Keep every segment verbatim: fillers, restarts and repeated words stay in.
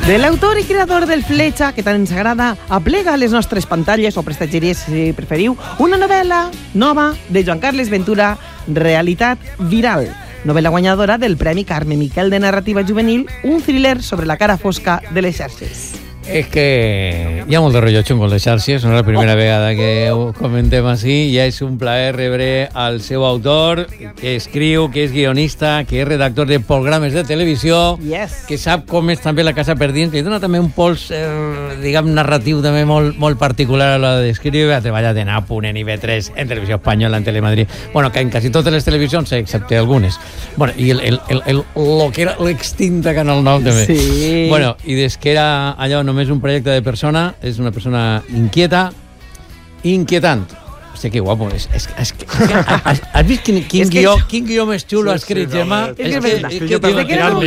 De l'autor i creador del Fletxa, que tant ens agrada, aplega a les nostres pantalles o prestatgeries, si preferiu, una novel·la nova de Joan Carles Ventura, Realitat Viral. Novel·la guanyadora del Premi Carme Miquel de Narrativa Juvenil, un thriller sobre la cara fosca de les xarxes. És que hi ha molt de rotllo xungo a les xarxes, no és la primera oh. vegada que ho comentem així, i és un plaer rebre al seu autor, que escriu, que és guionista, que és redactor de programes de televisió, yes. que sap com és també la casa per dins, que dona també un pols, eh, diguem, narratiu també molt, molt particular a l'hora d'escriure. Ha treballat en A P U, en I V tres, en Televisió Espanyola, en Telemadrid, bueno, que en quasi totes les televisions, excepte algunes. Bueno, i el, el, el, el, lo que era l'extinta Canal nou també. Sí. Bueno, i des que era allò només és un projecte de persona, és una persona inquieta, inquietant. Hòstia, que guapo. És, és, és, és, has, has vist quin, quin, que guió, això... quin guió més xulo ha escrit, Gemma? És que és que jo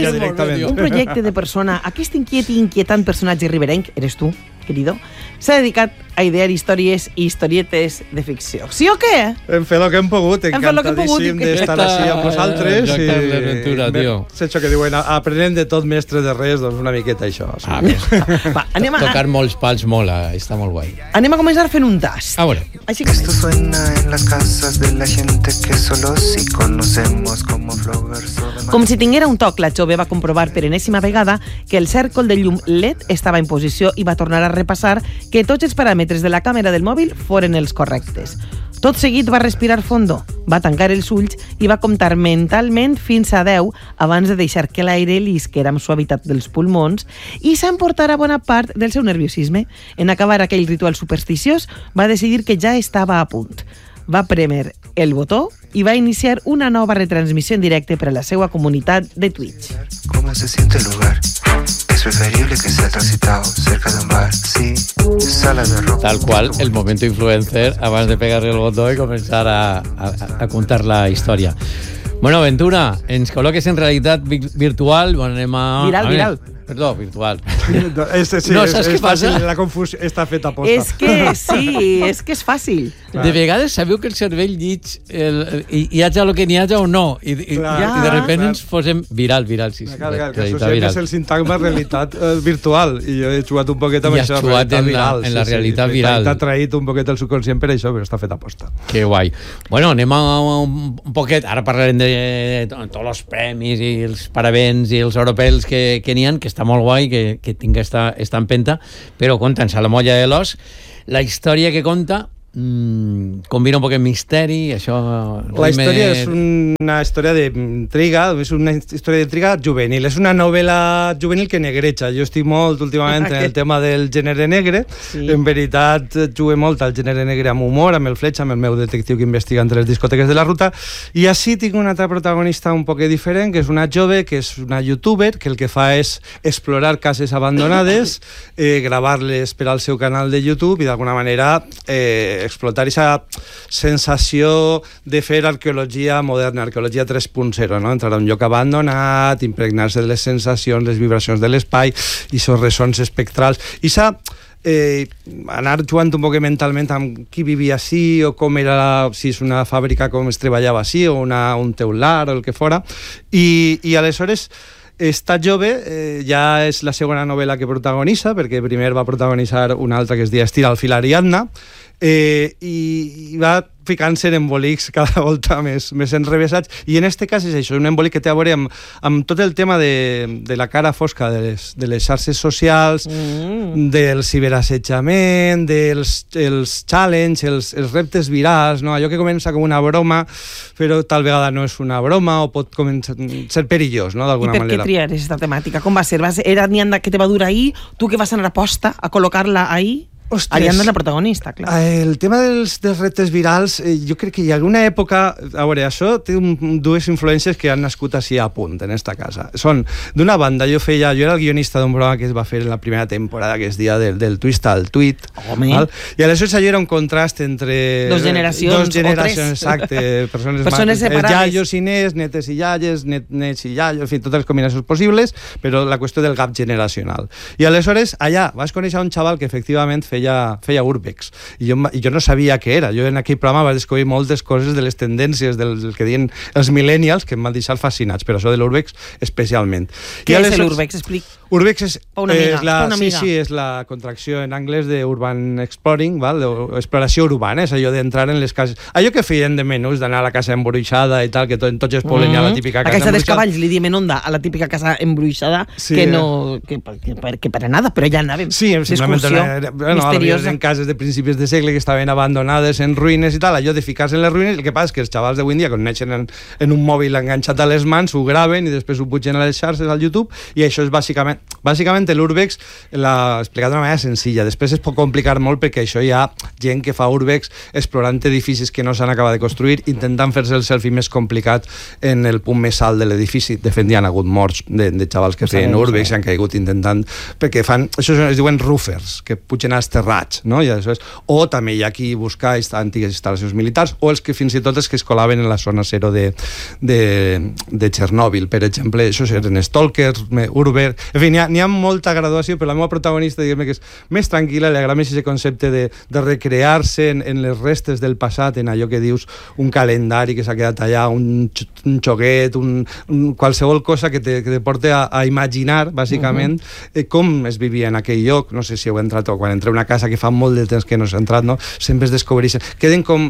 un projecte de persona, aquest inquiet i inquietant personatge riberenc, eres tu, querido, s'ha dedicat a idear històries i historietes de ficció. Sí o què? Hem fet el que hem pogut, encantadíssim d'estar així amb vosaltres. Joan Carles Ventura, tio. És això que diuen, aprenent de tot mestre de res, doncs una miqueta això. Ah, Va, anem a... Tocar molts pals mola, està molt guai. Anem a començar fent un tast. A veure. Així que... Esto suena en las casas de la gente que solo sí conocemos como floggers o demás. Com si tinguera un toc, la jove va comprovar per enèsima vegada que el cèrcol de llum L E D estava en posició i va tornar a repassar que tots els paràmetres de la càmera del mòbil foren els correctes. Tot seguit va respirar fondo, va tancar els ulls i va comptar mentalment fins a deu abans de deixar que l'aire l'isquera amb suavitat dels pulmons i s'emportara bona part del seu nerviosisme. En acabar aquell ritual supersticiós, va decidir que ja estava a punt. Va prémer el botó i va iniciar una nova retransmissió en directe per a la seva comunitat de Twitch. ¿Cómo se siente el lugar? Es preferible que sea transitado cerca de un bar, sí, sala de ropa. Tal qual, el momento influencer abans de pegar-li el botó i començar a, a, a contar la història. Bueno, Ventura, ens col·loques en realitat virtual. Bueno, anem a... Viral, a viral. Perdó, virtual. Este, sí, no, és, saps és què passa? Fàcil, la confusió està feta a posta. És que sí, és que és fàcil. Clar. De vegades sabeu que el cervell lliig el, hi, hi haja el que n'hi haja o no, i, i, clar, i de repente clar. ens posem viral, viral, sí, sí. Clar, clar, que realitat associem viral. és el sintagma realitat eh, virtual, i jo he jugat un poquet amb I has això, jugat realitat en la- viral. en la sí, realitat sí, viral. T'ha traït un poquet el subconscient per això, però està fet a posta. Que guai. Bueno, anem a un, un poquet, ara parlarem de, de tots els premis i els parabens i els europeus que, que n'hi ha, que està molt guai, que, que tinc esta, esta empenta, però conta'ns a la molla de l'os, la història que conta mm, combina un poc de misteri, això... La història és una història d'intriga, és una història d'intriga juvenil, és una novel·la juvenil que negreja. Jo estic molt últimament en el tema del gènere negre, sí. En veritat jugué molt al gènere negre amb humor, amb el Fletxa, amb el meu detectiu que investiga entre les discoteques de la ruta, i així tinc una altra protagonista un poc diferent, que és una jove, que és una youtuber, que el que fa és explorar cases abandonades, eh, gravar-les per al seu canal de YouTube i d'alguna manera eh, explotar aquesta sensació de fer arqueologia moderna, arqueologia tres punt zero, no? Entrar a un lloc abandonat, impregnar-se de les sensacions, les vibracions de l'espai, i aquests ressons espectrals, i s'ha eh, anar jugant un poc mentalment amb qui vivia així, o com era, si és una fàbrica, com es treballava així, o una, un teular, o el que fora, i, i aleshores esta jove eh, ja és la segona novel·la que protagonitza, perquè primer va protagonitzar una altra que es deia Estira al fil Ariadna, eh, i, i va ficant-se en embolics cada volta més, més enrevesats, i en este cas és això, un embolic que té a veure amb, amb tot el tema de, de la cara fosca de les, de les xarxes socials, mm. del ciberassetjament, dels els challenge, els, els reptes virals, no? Allò que comença com una broma, però tal vegada no és una broma, o pot començar, ser perillós, no? D'alguna manera. I per què triar aquesta temàtica? Com va ser? Va ser era Nianda que te va dur ahir? Tu que vas anar a posta a col·locar-la ahir? Ostres, Ariadna és la protagonista, clar. El tema dels, dels reptes virals, eh, jo crec que hi ha alguna època... A veure, això té un, dues influències que han nascut així a punt, en esta casa. Són, d'una banda, jo feia... Jo era el guionista d'un programa que es va fer en la primera temporada, que es dia del, del twist al tweet. Home. Val? I aleshores allò era un contrast entre... Dos generacions, dos generacions, o tres. exacte. Persones, Persones separades. Iaios i nets, netes i iaies, net, nets i iaios, en fi, totes les combinacions possibles, però la qüestió del gap generacional. I aleshores, allà, vas conèixer un xaval que efectivament feia feia, feia Urbex. I jo, I jo no sabia què era. Jo en aquell programa vaig descobrir moltes coses de les tendències del, del que diuen els millennials que m'han deixat fascinats, però això de l'Urbex especialment. Què I és l'Urbex? Explic. Urbex és, amiga, és la, sí, sí, és la contracció en anglès d'Urban Exploring, val? Exploració urbana, és allò d'entrar en les cases... Allò que feien de menús, d'anar a la casa embruixada i tal, que tot, en tots els pobles mm. hi ha la típica casa embruixada. A casa dels cavalls li diem en onda a la típica casa embruixada, sí, que no... Que, que, que per a nada, però ja anàvem. Sí, d'excursió una, bueno, misteriosa. En cases de principis de segle que estaven abandonades en ruïnes i tal, allò de ficar-se en les ruïnes, el que passa és que els xavals d'avui en dia, quan neixen en, en un mòbil enganxat a les mans, ho graven i després ho pugen a les xarxes al YouTube, i això és bàsicament... Bàsicament l'Urbex l'ha explicat d'una manera senzilla. Després es pot complicar molt perquè això hi ha gent que fa Urbex explorant edificis que no s'han acabat de construir, intentant fer-se el selfie més complicat en el punt més alt de l'edifici. De fet, hi ha hagut morts de, de xavals que no feien Urbex i han caigut intentant... Perquè fan... Això es diuen roofers, que pugen als terrats, no? I això és... O també hi ha qui busca antigues instal·lacions militars, o els que fins i tot els que es colaven en la zona zero de, de, de Txernòbil, per exemple. Això eren stalkers, Urbex... En fi, n'hi ha, n'hi ha molta graduació, però la meva protagonista, diguem que és més tranquil·la, li agrada més aquest concepte de, de recrear-se en, en les restes del passat, en allò que dius, un calendari que s'ha quedat allà, un, un xoguet, un, un, qualsevol cosa que te, que te porte a, a imaginar, bàsicament, uh-huh. eh, com es vivia en aquell lloc. No sé si heu entrat o quan entreu a una casa que fa molt de temps que no s'ha entrat, no? Sempre es descobreixen. Queden com...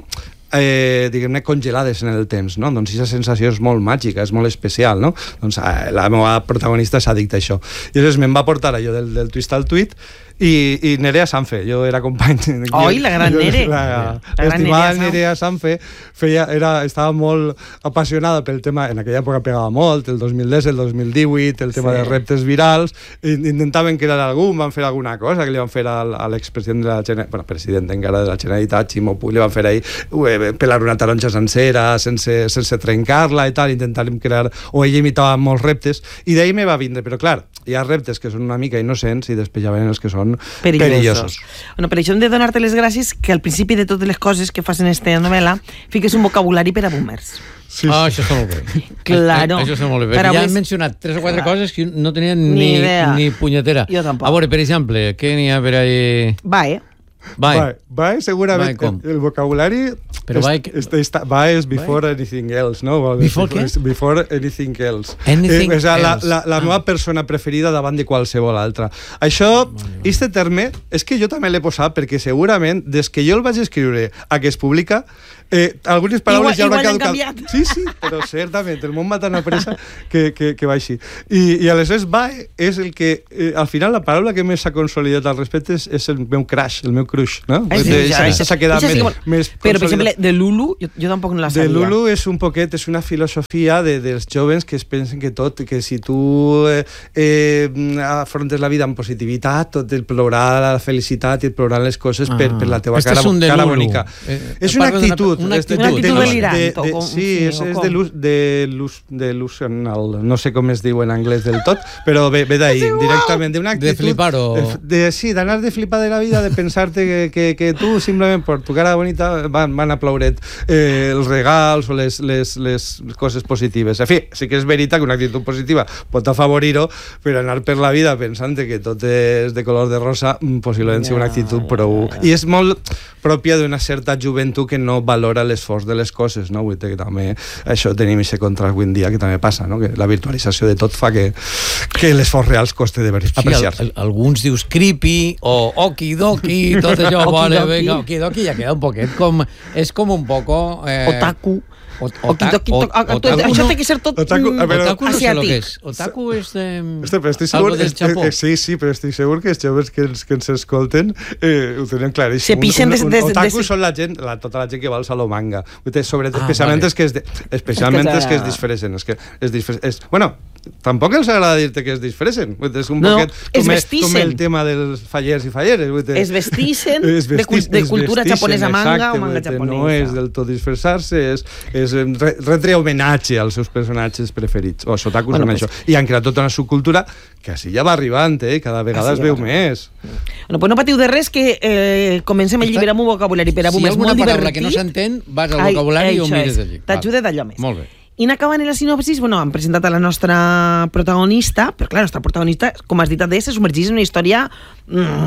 Eh, diguem-ne, congelades en el temps, no? Doncs aquesta sensació és molt màgica, és molt especial, no? Doncs eh, la meva protagonista s'ha dit això. I llavors me'n va portar allò del, del twist al tuit i, i Nerea Sanfe, jo era company... Oi, la gran Nere! La, la estimada Nerea Sanfe feia, era, estava molt apassionada pel tema, en aquella època pegava molt, el dos mil deu, el dos mil divuit, el tema sí. dels reptes virals, intentaven crear algú, van fer alguna cosa, que li van fer al, a l'expresident de la Generalitat, bueno, president encara de la Generalitat, Ximo Puig, li van fer ahir eh, pelar una taronja sencera, sense, sense trencar-la i tal, intentar-li crear, o ella imitava molts reptes, i d'ahir me va vindre, però clar, hi ha reptes que són una mica innocents i després ja venen els que són perillosos. perillosos. Bueno, per això hem de donar-te les gràcies que al principi de totes les coses que fas en esta novel·la fiques un vocabulari per a boomers. Sí, ah, això està molt bé. Claro. Això està molt bé. Ja han mencionat tres o quatre clar. coses que no tenien ni, ni, ni punyetera. Jo tampoc. A veure, per exemple, què n'hi ha per ahí? Va, eh? Vae. Vae, segurament, Vae, el, el vocabulari Però vae, est, est, vae és before vae? anything else, no? Before què? Before anything else. Anything eh, és la, else. La, la ah. meva persona preferida davant de qualsevol altra. Això, este terme, és que jo també l'he posat perquè segurament, des que jo el vaig escriure a que es publica, eh, algunes paraules igual, ja hauran canviat. Sí, sí, però certament, el món va tan a pressa que, que, que va així. I, i aleshores vae és el que, eh, al final, la paraula que més s'ha consolidat al respecte és, és el meu crush, el meu crush, no? Això s'ha quedat més, més però, per exemple, de Lulu, jo, jo tampoc no la sabia. De Lulu és un poquet, és una filosofia de, dels jovens que es pensen que tot, que si tu eh, eh, afrontes la vida amb positivitat, tot el plorar la felicitat i el plorar les coses ah. per, per la teva este cara, un cara Lulu. bonica. Eh, és una actitud. Una actitud, una actitud delirant. De, de, sí, sí, és, és de l'ús de l'ús de l'ús no sé com es diu en anglès del tot, però ve, ve d'ahir, directament, d'una actitud... De flipar o... De, de, sí, d'anar de flipar de la vida, de pensar-te que, que, que tu simplement per tu cara bonita van, van a plaure't eh, els regals o les, les, les coses positives. En fi, sí que és veritat que una actitud positiva pot afavorir-ho, però anar per la vida pensant que tot és de color de rosa, possiblement ja, sigui una actitud ja, prou... Ja, ja. I és molt pròpia d'una certa joventut que no valora l'esforç de les coses, no? Vull dir que també això tenim aquest contrast avui en dia que també passa, no? Que la virtualització de tot fa que, que l'esforç real coste de apreciar-se. Sí, alguns dius creepy o okidoki, tot això, vale, venga, okidoki ja queda un poquet com... És com un poco... Eh, otaku. O, otaku, o, o, o, això té que ser tot otaku, a veure, otaku no sé lo que és. Otaku és de... Este, però estic segur, del Japó. Eh, sí, sí, però estic segur que els joves que ens, que ens escolten eh, ho tenen claríssim. Se pixen des, des, otaku des... són la gent, la, tota la gent que va al saló manga. Sobre, ah, especialment vale. és que es, de, especialment és que, és que es disfressen. És que es disfressen. És, bueno, tampoc els agrada dir-te que es disfressen. És un no, poquet com, es com el tema dels fallers i falleres. Es vestissen de, de cultura japonesa manga o manga japonesa. No és del tot disfressar-se, és, és retre homenatge als seus personatges preferits. O els otakus bueno, són pues... això. I han creat tota una subcultura que així ja va arribant, eh? Cada vegada es veu més. Bueno, pues no patiu de res, que eh, comencem a alliberar un vocabulari per a boomers molt divertit. Si hi ha alguna paraula que no s'entén, vas al vocabulari i ho mires d'allí. T'ajuda d'allò més. Molt bé. I n'acabant en la sinopsis, bueno, han presentat a la nostra protagonista, però clar, la nostra protagonista, com has dit, ha de ser submergida en una història mm,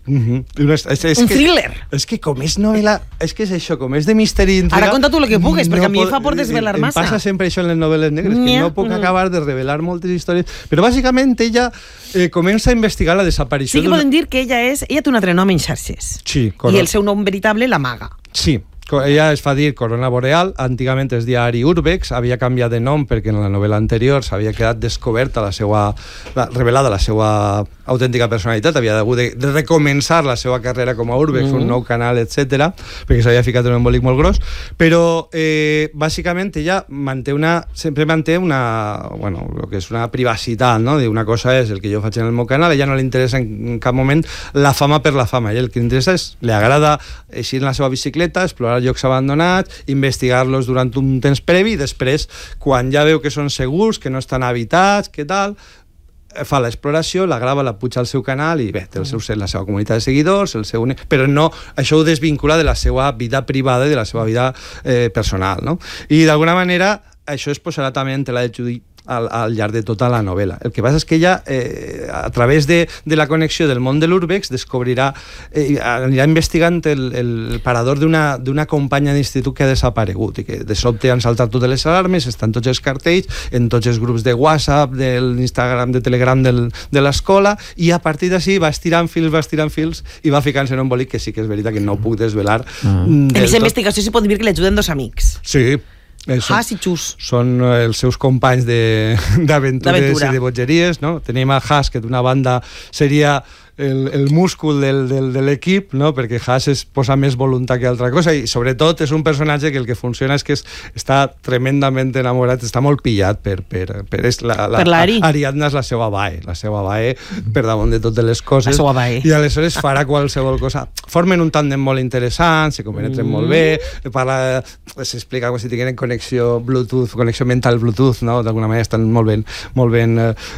Mm-hmm. És, és, és un que, thriller. És que com és novel·la, és que és això, com és de misteri i intriga... Ara conta tu el que pugues, no perquè a mi pot, em fa por desvelar em, massa. Em passa sempre això en les novel·les negres, que Nya. no puc Mm. acabar de revelar moltes històries. Però bàsicament ella eh, comença a investigar la desaparició... Sí que podem dir que ella és... Ella té un altre nom en xarxes. Sí, I correcte. el seu nom veritable l'amaga. Sí, ella es fa dir Corona Boreal, antigament es deia Ari Urbex, havia canviat de nom perquè en la novel·la anterior s'havia quedat descoberta la seva, la, revelada la seva autèntica personalitat, havia hagut de, de recomençar la seva carrera com a Urbex, mm. un nou canal, etcètera, perquè s'havia ficat en un embolic molt gros, però eh, bàsicament ella manté una, sempre manté una, bueno, el que és una privacitat, no? Una cosa és el que jo faig en el meu canal, a ella no li interessa en cap moment la fama per la fama, ella el que li interessa és, li agrada eixir en la seva bicicleta, explorar llocs abandonats, investigar-los durant un temps previ i després, quan ja veu que són segurs, que no estan habitats, que tal, fa l'exploració, la grava, la puja al seu canal i bé, té el seu, la seva comunitat de seguidors, el seu... però no, això ho desvincula de la seva vida privada i de la seva vida eh, personal, no? I d'alguna manera això es posarà també en tela de judici al, al llarg de tota la novel·la. El que passa és que ella, eh, a través de, de la connexió del món de l'Urbex, descobrirà, eh, anirà investigant el, el parador d'una companya d'institut que ha desaparegut i que de sobte han saltat totes les alarmes, estan tots els cartells, en tots els grups de WhatsApp, de l'Instagram, de Telegram del, de l'escola, i a partir d'ací va estirant fils, va estirant fils i va ficant-se en un bolic que sí que és veritat que no puc desvelar. Ah. En aquesta investigació s'hi pot dir que li ajuden dos amics. Sí. Haas i Xus. Són els seus companys d'aventures i de bogeries, no? Tenim a Haas, que d'una banda seria el, el múscul del, del, de l'equip, no? Perquè Haas es posa més voluntat que altra cosa i sobretot és un personatge que el que funciona és que es, està tremendament enamorat, està molt pillat per, per, per, és la, la, per l'Ari. Ariadna és la seva bae, la seva bae per damunt de totes les coses. La seva bae. I aleshores farà qualsevol cosa. Formen un tàndem molt interessant, se compenetren mm. molt bé, parla, s'explica com si tingueren connexió Bluetooth, connexió mental Bluetooth, no? D'alguna manera estan molt ben, molt ben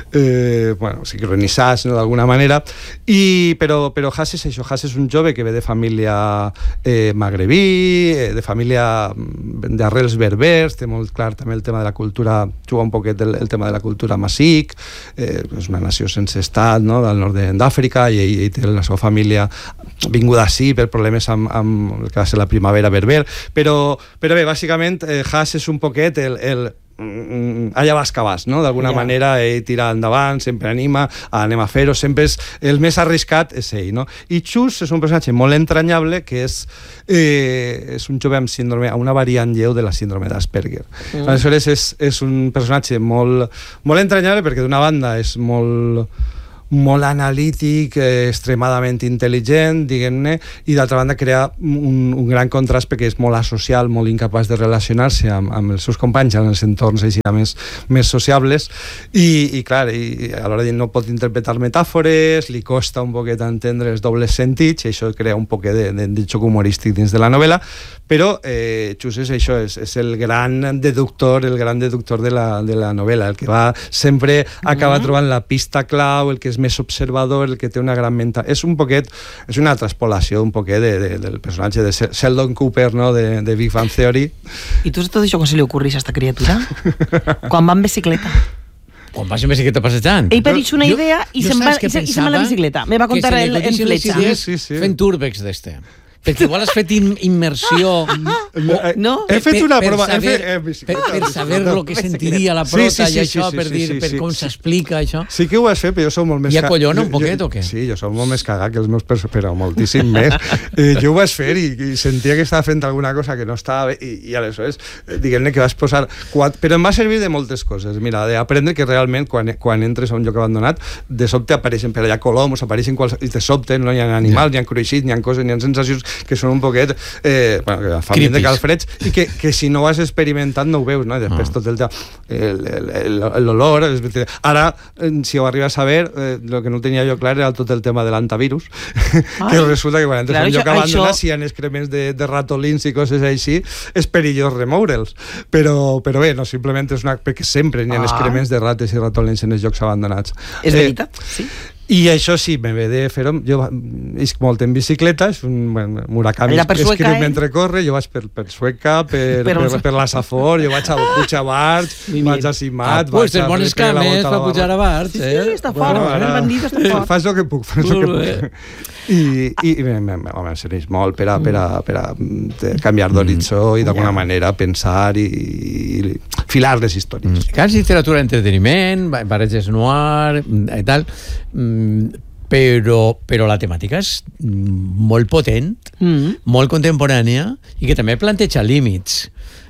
eh, bueno, sincronitzats, no? D'alguna manera. I, però, però Haas és això, Haas és un jove que ve de família eh, magrebí, eh, de família d'arrels berbers, té molt clar també el tema de la cultura, juga un poquet el, el tema de la cultura masic, eh, és una nació sense estat, no? Del nord d'Àfrica, i, i té la seva família vinguda així per problemes amb, amb el que va ser la primavera berber, però, però bé, bàsicament eh, Haas és un poquet el, el allà vas que vas, no? D'alguna yeah. manera ell tira endavant, sempre anima, anem a fer-ho, sempre és el més arriscat és ell, no? I Xus és un personatge molt entranyable que és, eh, és un jove amb síndrome, una variant lleu de la síndrome d'Asperger. Mm. Aleshores és, és un personatge molt, molt entranyable perquè d'una banda és molt molt analític, eh, extremadament intel·ligent, diguem-ne, i d'altra banda crea un, un gran contrast perquè és molt asocial, molt incapaç de relacionar-se amb, amb els seus companys en els entorns així més, més sociables, i, i clar, i, a l'hora de no pot interpretar metàfores, li costa un poquet entendre els dobles sentits, i això crea un poquet de, de, de xoc humorístic dins de la novel·la, però eh, Xus és això, és, és el gran deductor, el gran deductor de la, de la novel·la, el que va sempre acaba mm-hmm. trobant la pista clau, el que és més observador, el que té una gran mental... És un poquet, és una transpolació un poquet de, de, del personatge de Sheldon Cooper, no?, de, de Big Bang Theory. I tu tot això com se li ocorreix a esta criatura? Quan va en bicicleta. Quan vas en bicicleta passejant. Ell per dir una idea i se'n va, i se, i se'n va a la bicicleta. Me va contar el, en fletxa. Sí, sí, sí. Fent urbex d'este. Perquè igual has fet in, immersió no? He fet una per, prova per saber, he fet, per, per saber el que sentiria la prota sí, sí, sí, i això, sí, sí, per dir sí, sí, per com sí, s'explica això. Sí que ho has fet, però jo soc molt més... I acollona un poquet o què? Sí, jo soc molt més cagat que els meus personatges, però moltíssim més. Eh, jo ho vas fer i, i sentia que estava fent alguna cosa que no estava bé i, i aleshores, diguem-ne que vas posar... Quatre, però em va servir de moltes coses. Mira, d'aprendre que realment quan, quan entres a un lloc abandonat, de sobte apareixen per allà coloms, apareixen quals, i de sobte no hi ha animals, n'hi ha cruixits, n'hi ha coses, n'hi ha sensacions que són un poquet Eh, bueno, que fa de calfreds i que, que si no ho has experimentat no ho veus, no? I després ah. tot el l'olor, ara si ho arribes a ver eh, el que no tenia jo clar era tot el tema de l'antivirus que resulta que quan entres claro, a un lloc abandonat això... si hi ha excrements de, de ratolins i coses així és perillós remoure'ls però, però bé, no, simplement és una perquè sempre n'hi ha ah. excrements de rates i ratolins en els llocs abandonats és veritat, eh, sí. I això sí, me ve de fer-ho... Jo isc molt en bicicleta, és un bueno, Murakami escriu eh? mentre corre, jo vaig per, per Sueca, per, per, per, per la Safor, jo vaig a pujar a Barts, vaig a Simat... Ah, pues, tens bones cames per pujar a Barts, eh? Sí, sí, està fort, bueno, el bandido està fort. Fas el que puc, fas el que puc. I, i home, serveix molt per a, per a, per a canviar d'horitzó i d'alguna manera pensar i, i filar les històries. Que és literatura d'entreteniment, barreges noir i tal, però, però la temàtica és molt potent, mm. molt contemporània i que també planteja límits.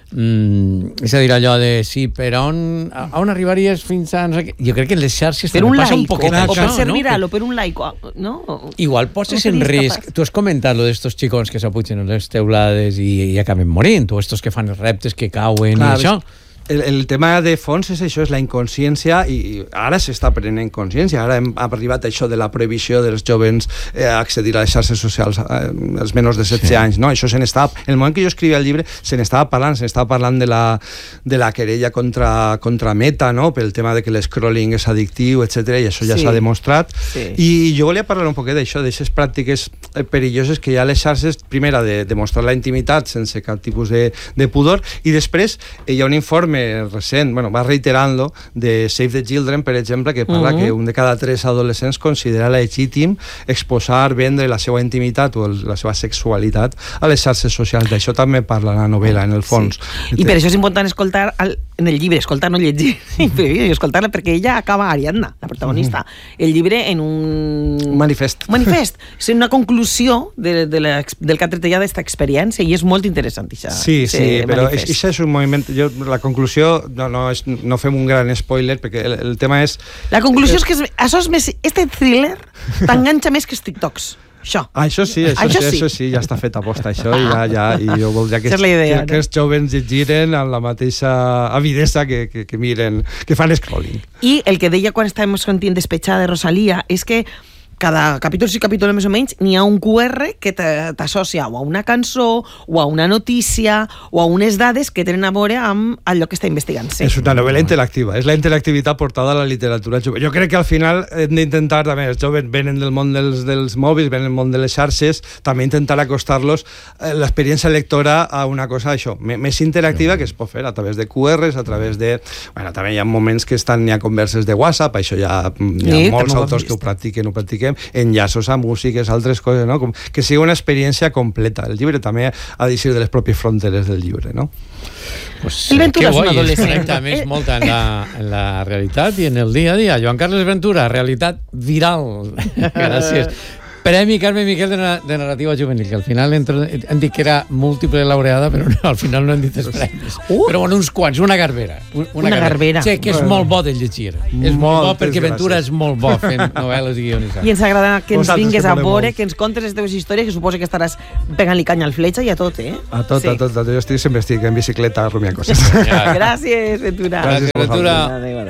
Mm, és a dir, allò de sí, però on, on arribaries fins a... Jo crec que en les xarxes per un passa like, un poquet o, això, o per ser no? viral, o per un like, no? Igual poses en risc... Tu has comentat lo d'estos xicons que s'apugen a les teulades i, i acaben morint, o estos que fan els reptes que cauen i això... El, el tema de fons és això, és la inconsciència, i ara s'està prenent consciència. Ara hem arribat a això de la prohibició dels jovens eh, accedir a les xarxes socials eh, els menors de setze sí. anys, no? Això se n'estava... En el moment que jo escrivia el llibre se n'estava parlant, se n'estava parlant de la, de la querella contra, contra Meta, no? Pel tema de que l'escrolling és addictiu, etcètera, i això ja s'ha sí. demostrat. Sí. I jo volia parlar un poquet d'això, d'aixes pràctiques perilloses que hi ha a les xarxes, primera, de demostrar la intimitat sense cap tipus de, de pudor, i després hi ha un informe recent, bueno, va reiterant-lo, de Save the Children, per exemple, que parla uh -huh. que un de cada tres adolescents considera legítim exposar, vendre la seva intimitat o el, la seva sexualitat a les xarxes socials. D'això també parla la novel·la, en el fons. Sí. I per això és important escoltar el, en el llibre, escoltar, no llegir, escoltar-la, perquè ella acaba Ariadna, la protagonista, uh -huh. el llibre en un... Un manifest. Un manifest. És una conclusió de, de la, del que ha tret ella d'esta experiència i és molt interessant, això. Sí, sí, però això és un moviment... Jo, la conclusió no, no, és, no fem un gran spoiler perquè el, el tema és... La conclusió eh, és que és, això és més... Este thriller t'enganxa més que els TikToks. Això. Ah, això sí, això, això, sí, sí. això sí, ja està fet a posta, això, i ja, ja, i jo voldria que, idea, que, no? que els jovens llegiren amb la mateixa avidesa que, que, que miren, que fan scrolling. I el que deia quan estàvem sentint Despechada de Rosalía és que cada capítol sí capítol més o menys n'hi ha un cu erre que t'associa o a una cançó o a una notícia o a unes dades que tenen a veure amb allò que està investigant. Sí. És una novel·la interactiva, és la interactivitat portada a la literatura jove. Jo crec que al final hem d'intentar, també els joves venen del món dels, dels mòbils, venen del món de les xarxes, també intentar acostar-los eh, l'experiència lectora a una cosa això, més interactiva que es pot fer a través de cu erres, a través de... Bueno, també hi ha moments que estan, hi ha converses de WhatsApp, això ja hi ha sí, molts autors que ho practiquen, ho practiquem, enllaços a músiques, altres coses, no? Com que sigui una experiència completa. El llibre també ha de ser de les pròpies fronteres del llibre, no? Pues, el Ventura és un adolescent. Connecta més molt en la, en la realitat i en el dia a dia. Joan Carles Ventura, realitat viral. Gràcies. Premi Carme Miquel de, de narrativa juvenil, que al final entro, hem dit que era múltiple laureada, però no, al final no hem dit els premis. Uh. Però bueno, uns quants, una garbera. Una, una garbera. garbera. Sí, que és molt bo de llegir. És molt bo perquè Ventura és molt bo fent novel·les i guionitzades. I ens agrada que ens vingues a veure, que ens contes les teves històries, que suposo que estaràs pegant-li canya al Fletxa i a tot, eh? A tot, sí. a tot. Jo estic, sempre estic en bicicleta rumiant coses. Gràcies, Ventura. Gràcies, Ventura. Adéu, adéu.